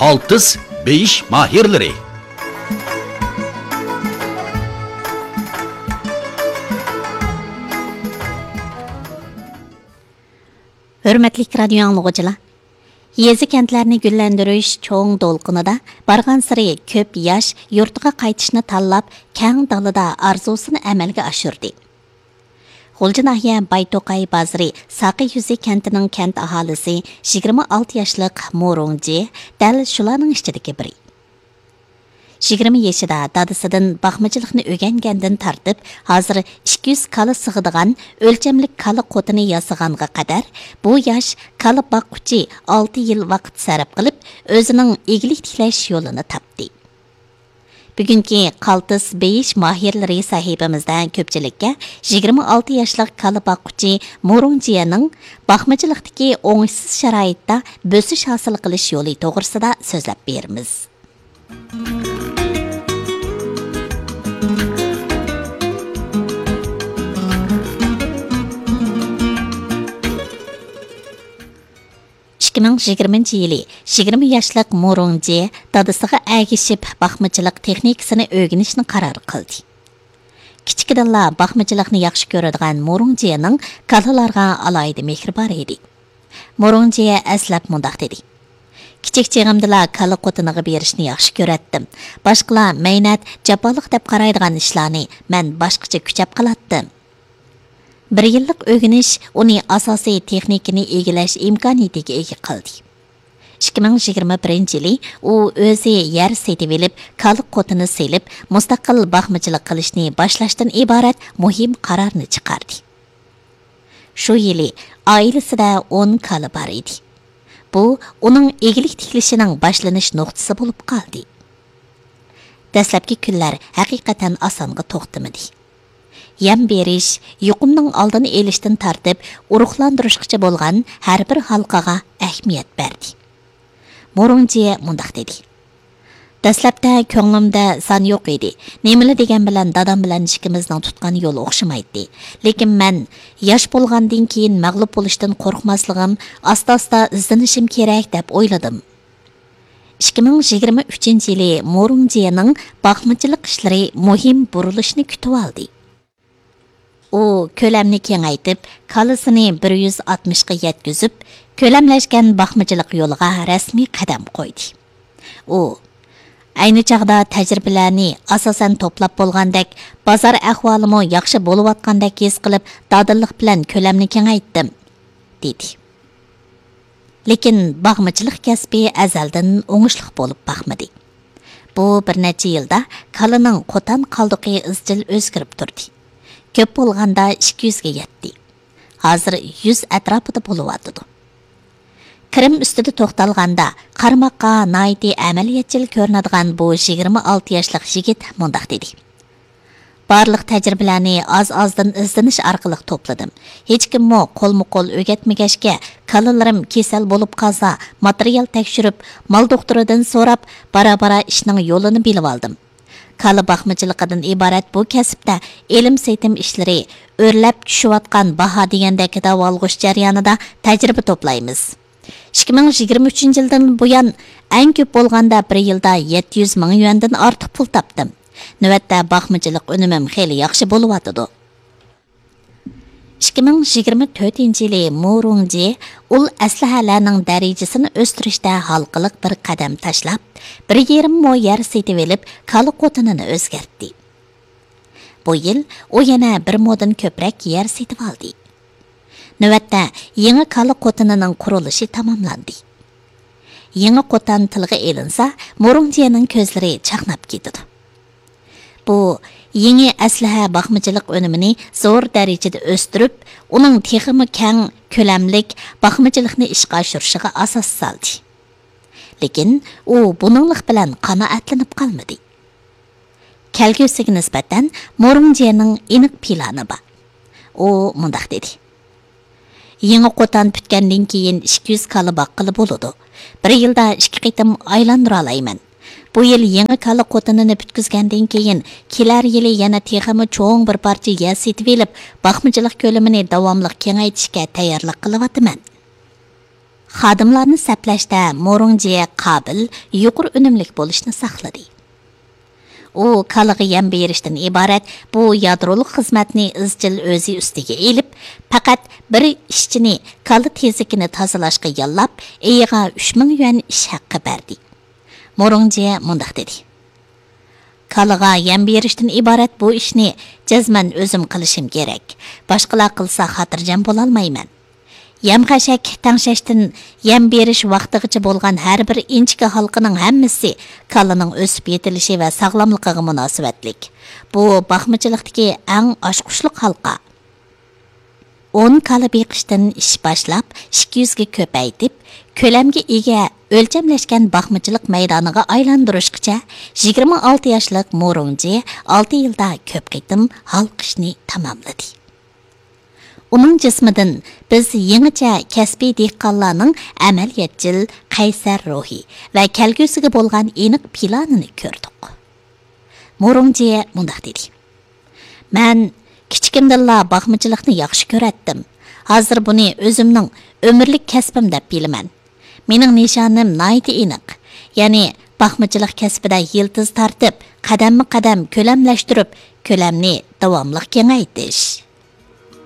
Kaltız beyiş mahirleri. Hürmetli radyo anlıqıcılar, yezi kentlerini güllendiriş çoğun dolqınıda barğan sırı köp yaş yurtqa qaytışını tallap, keng dalıda arzusunu əməlge aşırdı. G'ulji nahiya Baytoqay bazarı Saqi Yuzi kentinin kent ahalisi 26 yaşlıq Morongji dal shularning ichidagi biri. 20 yaşida dadısıdan baxmacılıqni öğrengandan tartib, hozir 200 kala sig'adigan o'lchamlik kala qotini yasag'anga qadar bu yosh kala boqquchi 6 yil vaqt sarf qilib, o'zining egilik tiklash yo'lini topdi. Bugungi qaltis beyish mahirlari sahibimizdan ko'pchilikka 26 yoshlik kala boqquchi Morongjining baxmacılıqdagi o'ngishsiz sharoitda bo'sish hosil qilish yo'li to'g'risida so'zlab beramiz. yılı 20 yaşlıq Morongji dadısıga әгішіп baxmacılıq texnikasini öğrenishni qaror qildi. Kichikdala baxmacılıqni yaxshi ko'radigan Morongjining kalalarga alayda mehr bor edi. Morongji aslab mundaq dedi: Kichik chig'imdala kala qotiniga berishni yaxshi ko'ratdim. Boshqalar maynat, jafoliq deb qaraydigan ishlarni men boshqacha kuchab qilatdim. Bir yillik o'rganish uni asosiy texnikani egillash imkoniyatiga ega qildi. 2021 yili u o'zi yer setib olib, kala qotini selib, mustaqil baxmacılık qilishni boshlashdan iborat muhim qarorni chiqardi. Shu yili oilasida 10 kala bor edi. Bu uning egilik tiklishining boshlanish nuqtasi bo'lib qoldi. Dastlabki kunlar haqiqatan osonga to'xtamadi. Yem berish, yuqumning oldini elishdan tartib, urug'lantirishgacha bo'lgan har bir halqaga ahamiyat berdi. Morongji mundaq dedi: Dastlabda ko'nglimda son yo'q edi. Nemali degan bilan dadam bilan ikkimizning tutgan yo'l o'xshamaydi. Lekin men yosh bo'lgandan keyin mag'lub bo'lishdan qo'rqmasligim, asta-asta izlanishim kerak deb o'yladim. 2023 yili Morongjining baxmacılık ishlari muhim burilishni kutib oldi. U ko'lamni kengaytib, kalasini 160 ga yetkazib, ko'lamlashgan baxmacılık yo'liga rasmiy qadam qo'ydi. U ayni chaqda tajribalarni asosan to'plab bo'lgandek, bozor ahvolimi yaxshi bo'layotgandek his qilib, dadillik bilan ko'lamni kengaytdim, dedi. Lekin baxmacılık kasbi azaldan o'ngishli bo'lib baxmadi. Bu bir necha yilda kalaning qo'tan qaldiqi izchil o'zgarib turdi. Köp bo'lganda 200 ga yetdi. Hozir 100 atrofida bo'lyapti. Kirim ustida to'xtalganda qarmoqqa nayti amaliyatchil ko'rinadigan bu 26 yoshlik yigit mundaq dedi: Barliq tajribalarni az-azdan izlanish orqali to'pladim. Hech kimmo qo'lma-qo'l o'rgatmagashga, kalalarim kasal bo'lib qolsa, material tekshirib, mal doktoridan so'rab, bara-bara ishning yo'lini bilib oldim. Kala baxmacılıqdan iborat bu kasbda ilm setim ishlari, o'rlab tushayotgan baho degandek davolg'ish jarayonida tajriba to'playmiz. 2023 yildan buyon eng ko'p bo'lganda bir yilda 700 ming yuandan ortiq pul topdim. Navbatda baxmacılık unumim xeyli yaxshi bo'lyapti. 2024 yili Morongji ul aslahalarning darajasini o'stirishda halqiliq bir qadam tashlab, 1,5 mo yer setib olib, kala qo'tinini o'zgartdi. Bu yil u yana 1 modan ko'proq yer setib oldi. Navbatda yangi kala qotinining qurilishi tamomlandi. Yangi qo'tan tilga elinsa, Morongjining ko'zlari chaqnab ketdi. Bu yangi aslaha baxmacılık önümini zo'r darajada o'stirib, uning texmi keng ko'lamlik baxmacılıkni ishga oshirishiga asos soldi. Lekin u buninglik bilan qanoatlanib qolmadi. Kelgusiga nisbatan Morongjining aniq plani bor. U mundaq dedi: Yangi qo'tan bitgandan keyin 200 kala boqqili bo'ladi. Bir yilda 2 qitim aylantira olayman. Bu yil yangi kala qo'tinini bitkizgandan keyin kelar yili yana texmi cho'ng bir parcha yer setib olib, baxmacılık ko'lamini davomli kengaytirishga tayyorlik qilyapman. xodimlarni saplashda Morongje qobil, yuqori unumlik bo'lishni saqladi. U kalaga yem berishdan iborat bu yadroliq xizmatni izchil o'zi ustiga elib, faqat bir ishchini kala tezligini tozalashga yollab, eyiga 3000 yuan ish haqqi berdi. Morongje mundaq dedi: Kalaga yem berishdan iborat bu ishni jazman o'zim qilishim kerak. Boshqalar qilsa xotirjam bo'la olmayman. Yem qashak tangshashdan yem berish vaqtigacha bo'lgan har bir inchka halqining hammasi kalaning o'sib yetilishi va sog'lomligiga munosabatlik. Bu baxmachilikdagi eng oshqushliq halqa. 10 kala beqishdan ish boshlab 200 ga ko'paytib, ko'lamga ega o'lchamlashgan baxmachilik maydoniga aylantirishgacha 26 yoshlik Morongje 6 yilda ko'p qitim halqishni tamomladi. Uning jismidan biz yangicha kasbiy dehqonlarning amaliyatchil, qaysar ruhi va kelgusiga bo'lgan aniq planini ko'rdik. Morongje mundaq dedi: "Men kichikimdilla baxmachilikni yaxshi ko'ratdim. Hozir buni o'zimning umrlik kasbim deb bilaman. Mening nishonim nayiti aniq. Ya'ni baxmachilik kasbida yiltiz tartib, qadamma-qadam ko'lamlashtirib, ko'lamni davomli kengaytirish."